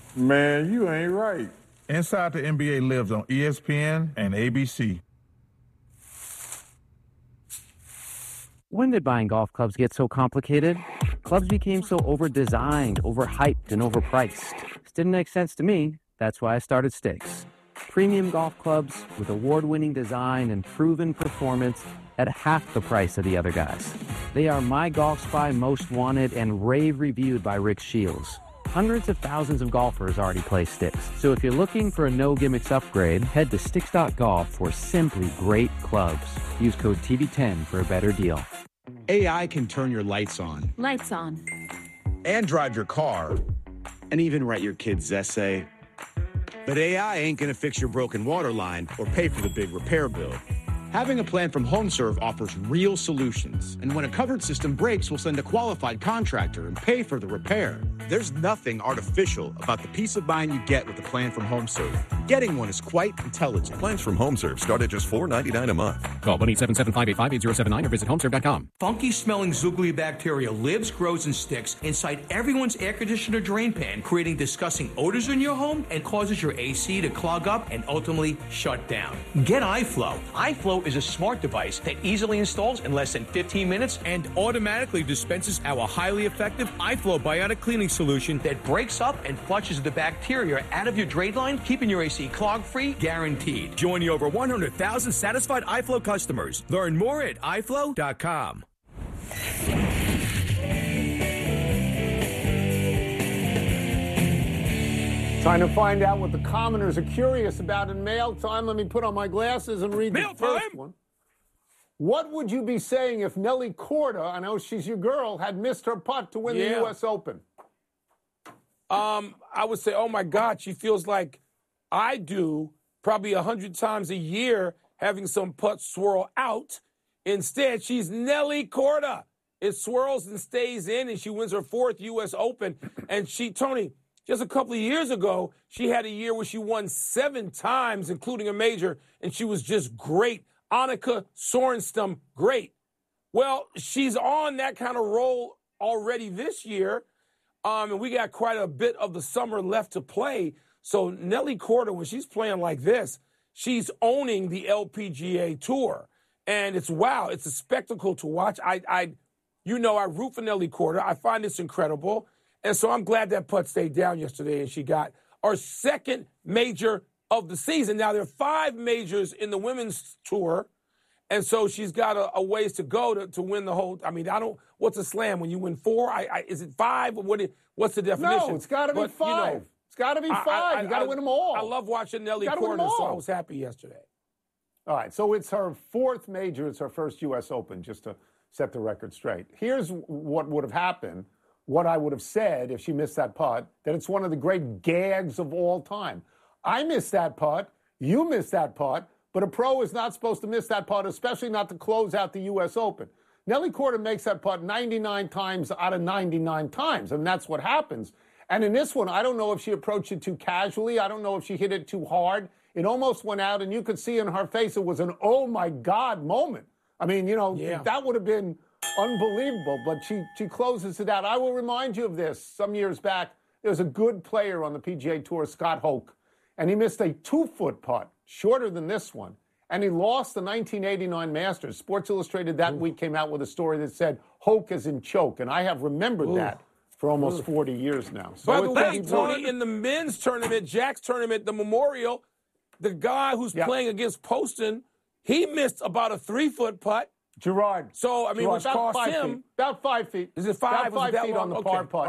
Man, you ain't right. Inside the NBA lives on ESPN and ABC. When did buying golf clubs get so complicated? Clubs became so over-designed, overhyped, and overpriced. This didn't make sense to me. That's why I started Stakes. Premium golf clubs with award-winning design and proven performance at half the price of the other guys. They are My Golf Spy Most Wanted and rave reviewed by Rick Shields. Hundreds of thousands of golfers already play Sticks. So if you're looking for a no-gimmicks upgrade, head to Sticks.golf for simply great clubs. Use code TV10 for a better deal. AI can turn your lights on. Lights on. And drive your car. And even write your kid's essay. But AI ain't gonna fix your broken water line or pay for the big repair bill. Having a plan from HomeServe offers real solutions. And when a covered system breaks, we'll send a qualified contractor and pay for the repair. There's nothing artificial about the peace of mind you get with a plan from HomeServe. Getting one is quite intelligent. Plans from HomeServe start at just $4.99 a month. Call 1-877-585-8079 or visit HomeServe.com. Funky-smelling Zugli bacteria lives, grows, and sticks inside everyone's air conditioner drain pan, creating disgusting odors in your home and causes your AC to clog up and ultimately shut down. Get iFlow. iFlow is a smart device that easily installs in less than 15 minutes and automatically dispenses our highly effective iFlow Biotic Cleaning Solution that breaks up and flushes the bacteria out of your drain line, keeping your AC clog-free, guaranteed. Join the over 100,000 satisfied iFlow customers. Learn more at iflow.com. Trying to find out what the commoners are curious about in mail time. Let me put on my glasses and read the first one. What would you be saying if Nelly Korda, I know she's your girl, had missed her putt to win the U.S. Open? I would say, oh, my God, she feels like I do probably 100 times a year having some putt swirl out. Instead, she's Nelly Korda. It swirls and stays in, and she wins her 4th U.S. Open. And Tony, just a couple of years ago, she had a year where she won 7 times, including a major, and she was just great. Annika Sorenstam, great. Well, she's on that kind of roll already this year, and we got quite a bit of the summer left to play. So Nelly Korda, when she's playing like this, she's owning the LPGA Tour. And it's a spectacle to watch. I root for Nelly Korda. I find this incredible. And so I'm glad that putt stayed down yesterday and she got our 2nd major of the season. Now, there are 5 majors in the women's tour, and so she's got a ways to go to win the whole. I mean, what's a slam when you win 4? Is it 5? What's the definition? No, it's got to be 5. It's got to be 5. You got to win them all. I love watching Nelly Korda, so I was happy yesterday. All right, so it's her 4th major. It's her first U.S. Open, just to set the record straight. Here's what would have happened. What I would have said if she missed that putt, that it's one of the great gags of all time. I missed that putt, you missed that putt, but a pro is not supposed to miss that putt, especially not to close out the U.S. Open. Nelly Korda makes that putt 99 times out of 99 times, and that's what happens. And in this one, I don't know if she approached it too casually. I don't know if she hit it too hard. It almost went out, and you could see in her face it was an oh, my God moment. I mean, that would have been unbelievable, but she closes it out. I will remind you of this. Some years back, there was a good player on the PGA Tour, Scott Hoke, and he missed a 2-foot putt, shorter than this one, and he lost the 1989 Masters. Sports Illustrated that week came out with a story that said Hoke is in choke, and I have remembered that for almost 40 years now. So by the way, Tony, in the men's tournament, Jack's tournament, the Memorial, the guy who's playing against Poston, he missed about a 3-foot putt. Gerard. So, I mean, which cost him. About 5 feet. Is it 5? About 5 feet on the par putt.